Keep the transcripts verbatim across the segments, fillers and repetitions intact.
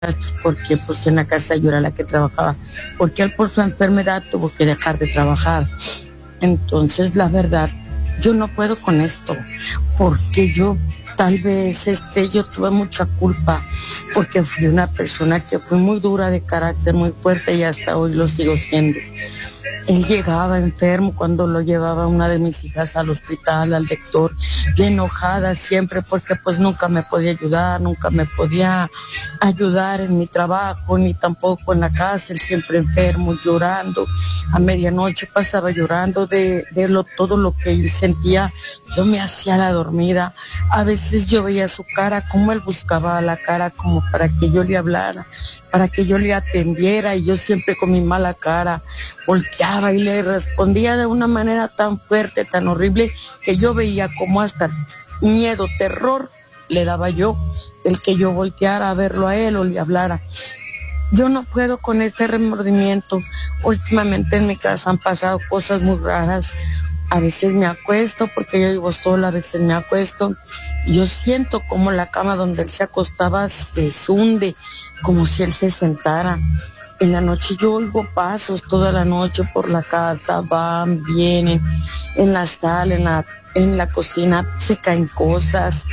porque pues en la casa yo era la que trabajaba, porque él por su enfermedad tuvo que dejar de trabajar. Entonces la verdad, yo no puedo con esto, porque yo tal vez este, yo tuve mucha culpa, porque fui una persona que fue muy dura de carácter, muy fuerte, y hasta hoy lo sigo siendo. Él llegaba enfermo cuando lo llevaba una de mis hijas al hospital, al doctor, y enojada siempre porque pues nunca me podía ayudar, nunca me podía ayudar en mi trabajo, ni tampoco en la casa. Él siempre enfermo, llorando. A medianoche pasaba llorando de, de lo, todo lo que él sentía. Yo me hacía la dormida. A veces yo veía su cara, como él buscaba la cara como para que yo le hablara, para que yo le atendiera, y yo siempre con mi mala cara volteaba y le respondía de una manera tan fuerte, tan horrible, que yo veía como hasta miedo, terror le daba yo el que yo volteara a verlo a él o le hablara. Yo no puedo con este remordimiento. Últimamente en mi casa han pasado cosas muy raras. A veces me acuesto, porque yo vivo sola, a veces me acuesto, y yo siento como la cama donde él se acostaba se hunde, como si él se sentara. En la noche yo oigo pasos toda la noche por la casa, van, vienen, en la sala, en la, en la cocina se caen cosas.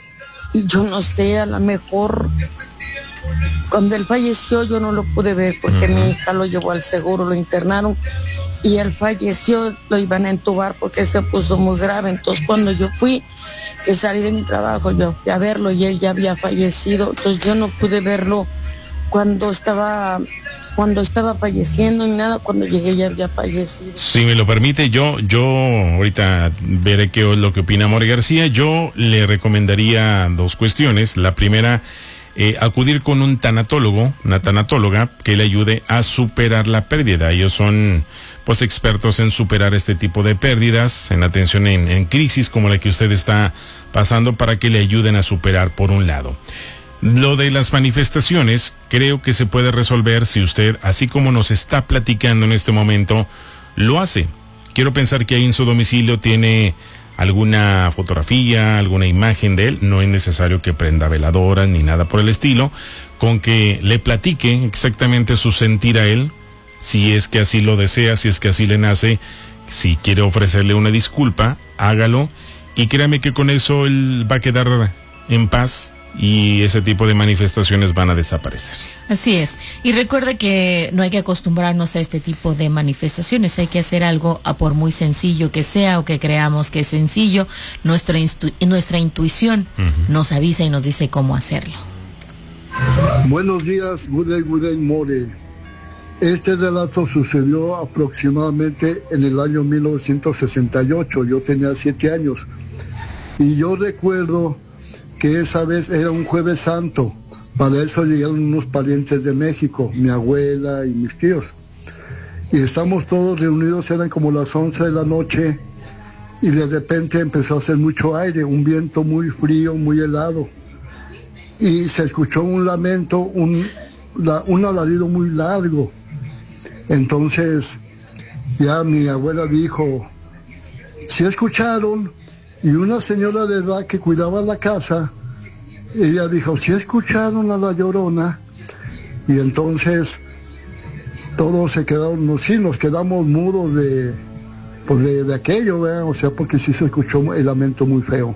Y yo no sé, a lo mejor cuando él falleció yo no lo pude ver porque uh-huh. mi hija lo llevó al seguro, lo internaron, y él falleció, lo iban a entubar porque se puso muy grave. Entonces cuando yo fui, que salí de mi trabajo, yo fui a verlo y él ya había fallecido. Entonces yo no pude verlo cuando estaba cuando estaba falleciendo ni nada. Cuando llegué ya había fallecido. Si me lo permite, yo yo ahorita veré qué es lo que opina More García. Yo le recomendaría dos cuestiones. La primera, eh, acudir con un tanatólogo, una tanatóloga, que le ayude a superar la pérdida. Ellos son pues expertos en superar este tipo de pérdidas, en atención en, en crisis como la que usted está pasando, para que le ayuden a superar por un lado. Lo de las manifestaciones, creo que se puede resolver si usted, así como nos está platicando en este momento, lo hace. Quiero pensar que ahí en su domicilio tiene alguna fotografía, alguna imagen de él. No es necesario que prenda veladoras ni nada por el estilo. Con que le platique exactamente su sentir a él, si es que así lo desea, si es que así le nace, si quiere ofrecerle una disculpa, hágalo. Y créame que con eso él va a quedar en paz, y ese tipo de manifestaciones van a desaparecer. Así es. Y recuerde que no hay que acostumbrarnos a este tipo de manifestaciones. Hay que hacer algo, a por muy sencillo que sea o que creamos que es sencillo. Nuestra, instu- nuestra intuición uh-huh. nos avisa y nos dice cómo hacerlo. Buenos días, Gudey Gudey More. Este relato sucedió aproximadamente en el año mil novecientos sesenta y ocho. Yo tenía siete años. Y yo recuerdo que esa vez era un Jueves Santo. Para eso llegaron unos parientes de México, mi abuela y mis tíos. Y estamos todos reunidos, eran como las once de la noche, y de repente empezó a hacer mucho aire, un viento muy frío, muy helado. Y se escuchó un lamento, un, la, un alarido muy largo. Entonces ya mi abuela dijo, ¿sí escucharon? Y una señora de edad que cuidaba la casa, ella dijo, ¿sí escucharon a la Llorona? Y entonces todos se quedaron, sí, nos quedamos mudos de, pues de, de aquello, ¿verdad? O sea, porque sí se escuchó el lamento muy feo.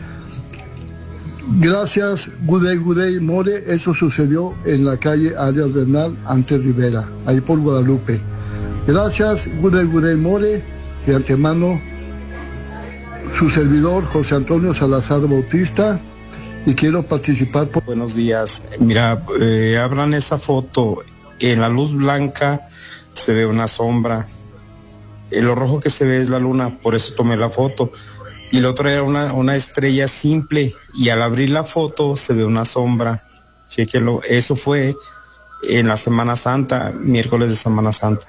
Gracias, Gudey Gudey More. Eso sucedió en la calle Arias Bernal, ante Rivera, ahí por Guadalupe. Gracias, Gudey Gudey More. De antemano, su servidor, José Antonio Salazar Bautista, y quiero participar por... Buenos días. Mira, eh, abran esa foto. En la luz blanca se ve una sombra. En lo rojo que se ve es la luna, por eso tomé la foto. Y la otra era una, una estrella simple, y al abrir la foto se ve una sombra. Chéquenlo. Eso fue en la Semana Santa, miércoles de Semana Santa.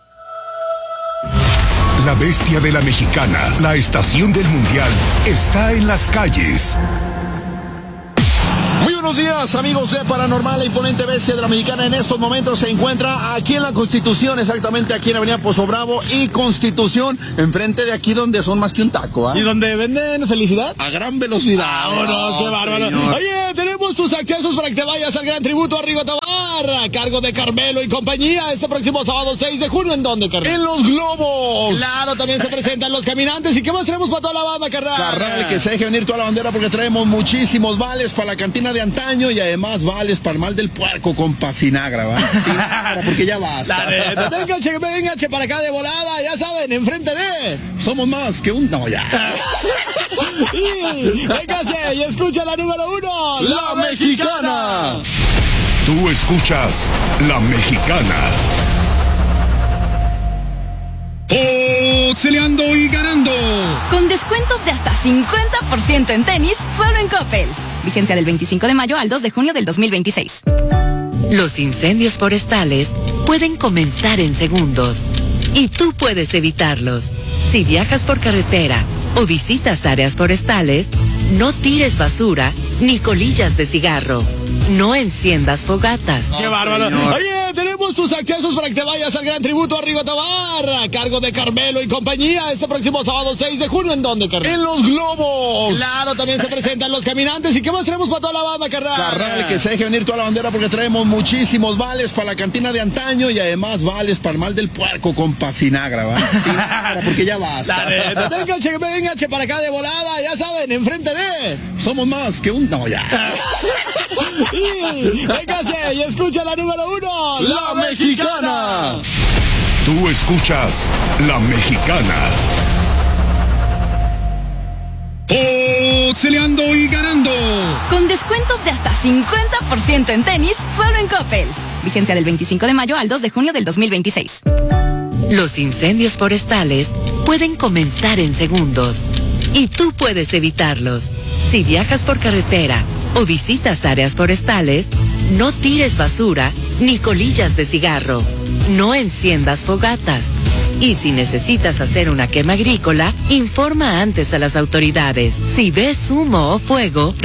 La bestia de la mexicana, la estación del mundial, está en las calles. Muy buenos días, amigos de Paranormal. La imponente bestia de la Mexicana en estos momentos se encuentra aquí en la Constitución, exactamente aquí en Avenida Pozo Bravo y Constitución, enfrente de aquí donde son más que un taco, ¿eh? ¿Y donde venden felicidad? A gran velocidad. ¡Vámonos, qué bárbaro! Señor. Oye, tenemos tus accesos para que te vayas al gran tributo a Rigo Tobar, a cargo de Carmelo y compañía, este próximo sábado seis de junio. ¿En dónde, carnal? En Los Globos. Claro, también se presentan Los Caminantes. ¿Y qué más tenemos para toda la banda, carnal? Carnal, que se deje venir toda la bandera porque traemos muchísimos vales para la cantina de antaño y además vales para el mal del puerco con Sinagra, ¿va? Sinagra, porque ya basta. Venga, che, venga, che, para acá de volada, ya saben, enfrente de... Somos más que un... No, ya. Y, véngase, y escucha la número uno, La, la Mexicana. Mexicana. Tú escuchas La Mexicana. Boxeleando y ganando. Con descuentos de hasta cincuenta por ciento en tenis, solo en Coppel. Vigencia del veinticinco de mayo al dos de junio del dos mil veintiséis. Los incendios forestales pueden comenzar en segundos y tú puedes evitarlos. Si viajas por carretera o visitas áreas forestales, no tires basura ni colillas de cigarro. No enciendas fogatas. ¡Qué bárbaro! Señor. Oye, tenemos tus accesos para que te vayas al gran tributo a Rigo Tobar, a cargo de Carmelo y compañía, este próximo sábado seis de junio. ¿En dónde, carnal? En Los Globos. Claro, también se presentan Los Caminantes. ¿Y qué más tenemos para toda la banda, carnal? Carnal, que se deje venir toda la bandera porque traemos muchísimos vales para la cantina de antaño y además vales para el mal del puerco con Sinagra, ¿va? Sinagra, porque ya basta. Venga, che, venga, che, para acá de volada, ya saben, enfrente de... Somos más que un... No, ya. Y, véngase, y escucha la número uno, La, la Mexicana. Mexicana. Tú escuchas La Mexicana. Boxeleando y ganando. Con descuentos de hasta cincuenta por ciento en tenis, solo en Coppel. Vigencia del veinticinco de mayo al dos de junio del dos mil veintiséis. Los incendios forestales pueden comenzar en segundos y tú puedes evitarlos. Si viajas por carretera o visitas áreas forestales, no tires basura ni colillas de cigarro. No enciendas fogatas. Y si necesitas hacer una quema agrícola, informa antes a las autoridades. Si ves humo o fuego,